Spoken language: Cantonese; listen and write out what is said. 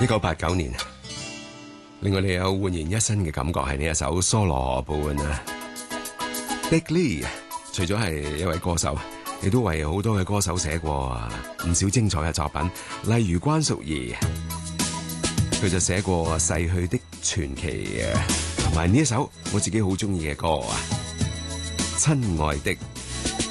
1989年，令我哋有煥然一新嘅感覺係呢一首《梭羅河畔》啊。Dick Lee 除咗係一位歌手，亦都為好多嘅歌手寫過唔少精彩嘅作品，例如關淑怡，佢就寫過《逝去的傳奇》同埋呢一首我自己好中意嘅歌啊，《親愛的》。